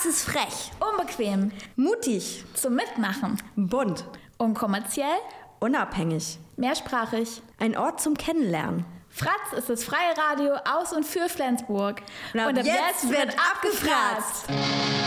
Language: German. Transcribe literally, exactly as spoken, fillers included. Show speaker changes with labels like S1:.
S1: Fratz ist frech,
S2: Unbequem.
S1: mutig,
S2: Zum Mitmachen.
S1: bunt,
S2: Unkommerziell.
S1: unabhängig.
S2: Mehrsprachig.
S1: Ein Ort zum Kennenlernen.
S2: Fratz ist das freie Radio aus und für Flensburg.
S1: Und ab jetzt wird abgefratzt.